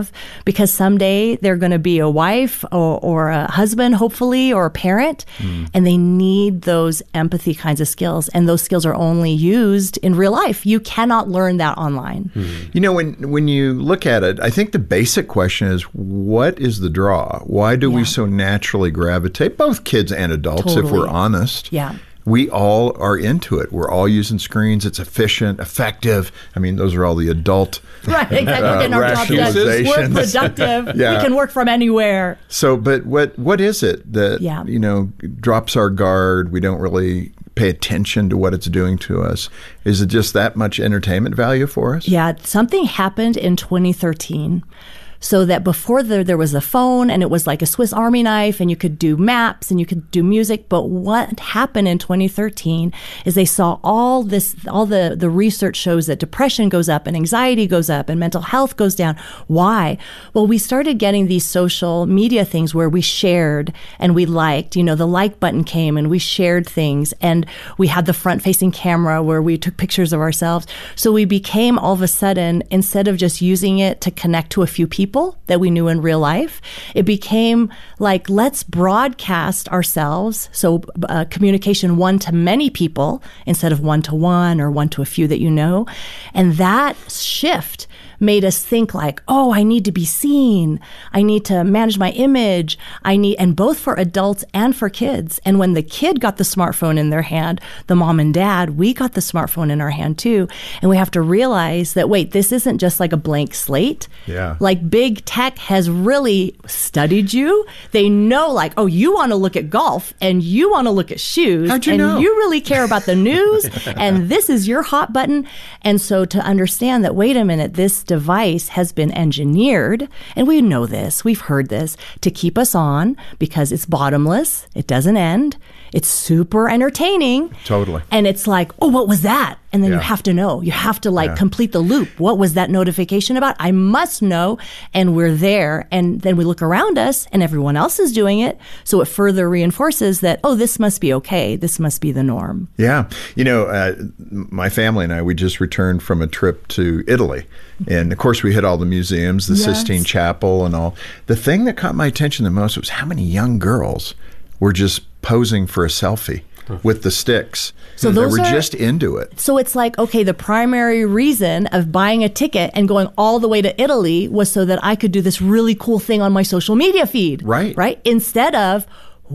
have, because someday they're going to be a wife or a husband, hopefully, or a parent, and they need those empathy kinds of skills. And those skills are only used in real life. You cannot learn that online. You know, when you look at it, I think the basic question is, what is the draw? Why do we so naturally gravitate, both kids and adults, if we're honest? Yeah. We all are into it. We're all using screens. It's efficient, effective. I mean, those are all the adult right, exactly. Getting our job done. We're productive. We can work from anywhere. So, but what is it that, you know, drops our guard? We don't really pay attention to what it's doing to us. Is it just that much entertainment value for us? Yeah, something happened in 2013. So that before there was a phone, and it was like a Swiss Army knife, and you could do maps and you could do music. But what happened in 2013 is they saw all the research shows that depression goes up and anxiety goes up and mental health goes down. Why? Well, we started getting these social media things where we shared and we liked, you know, the like button came and we shared things, and we had the front facing camera where we took pictures of ourselves. So we became, all of a sudden, instead of just using it to connect to a few people that we knew in real life, it became like, let's broadcast ourselves. So communication one to many people instead of one to one or one to a few that you know. And that shift made us think like, oh, I need to be seen. I need to manage my image. And both for adults and for kids. And when the kid got the smartphone in their hand, the mom and dad, we got the smartphone in our hand too. And we have to realize that, wait, this isn't just like a blank slate. Yeah. Like big tech has really studied you. They know like, oh, you want to look at golf and you want to look at shoes. How'd you and know? You really care about the news and this is your hot button. And so to understand that, wait a minute, this device has been engineered, and we know this, we've heard this, to keep us on because it's bottomless, it doesn't end, it's super entertaining. Totally. And it's like, oh, what was that? And then you have to know. You have to like complete the loop. What was that notification about? I must know. And we're there. And then we look around us and everyone else is doing it. So it further reinforces that, oh, this must be okay. This must be the norm. Yeah. You know, my family and I, we just returned from a trip to Italy. And of course, we hit all the museums, the Sistine Chapel and all. The thing that caught my attention the most was how many young girls were just posing for a selfie with the sticks. So they those were are just into it. So it's like, okay, the primary reason of buying a ticket and going all the way to Italy was so that I could do this really cool thing on my social media feed. Right. Right? Instead of,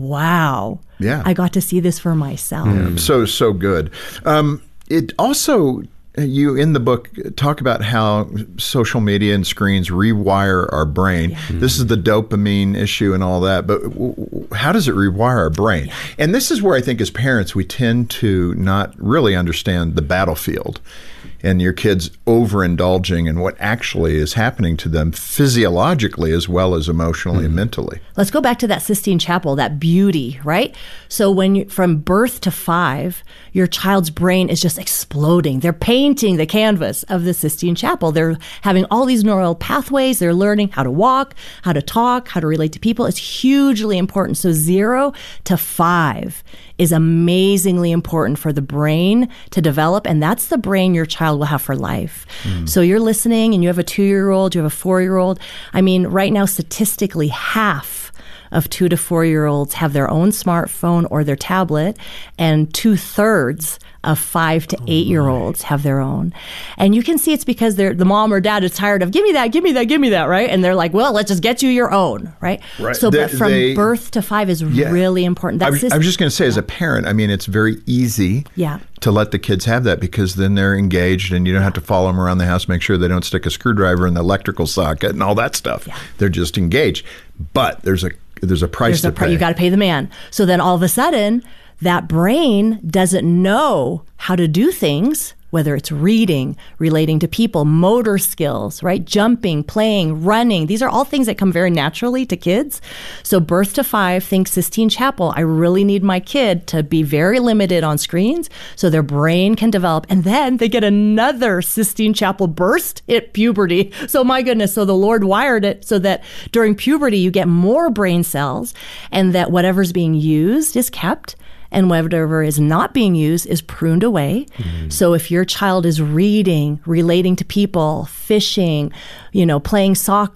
wow, I got to see this for myself. So good. It also, you in the book talk about how social media and screens rewire our brain. This is the dopamine issue and all that, but how does it rewire our brain? And this is where I think as parents we tend to not really understand the battlefield and your kids overindulging in what actually is happening to them physiologically as well as emotionally and mentally. Let's go back to that Sistine Chapel, that beauty, right? So when you, from birth to 5, your child's brain is just exploding. They're painting the canvas of the Sistine Chapel. They're having all these neural pathways. They're learning how to walk, how to talk, how to relate to people. It's hugely important. So 0 to 5 is amazingly important for the brain to develop, and that's the brain your child will have for life. So you're listening and you have a 2-year-old, you have a 4-year-old. I mean, right now, statistically, half of 2 to 4-year-olds have their own smartphone or their tablet, and 2/3 of 5 to 8-year-olds have their own. And you can see it's because the mom or dad is tired of, give me that, give me that, give me that, right? And they're like, well, let's just get you your own, right? So but from birth to 5 is really important. I was just going to say, as a parent, I mean, it's very easy to let the kids have that because then they're engaged and you don't have to follow them around the house, make sure they don't stick a screwdriver in the electrical socket and all that stuff. They're just engaged. But there's a price to pay. You got to pay the man. So then all of a sudden, that brain doesn't know how to do things, whether it's reading, relating to people, motor skills, right? Jumping, playing, running. These are all things that come very naturally to kids. So birth to 5, think Sistine Chapel. I really need my kid to be very limited on screens so their brain can develop. And then they get another Sistine Chapel burst at puberty. So my goodness, so the Lord wired it so that during puberty you get more brain cells and that whatever's being used is kept. And whatever is not being used is pruned away. So if your child is reading, relating to people, fishing, playing soccer,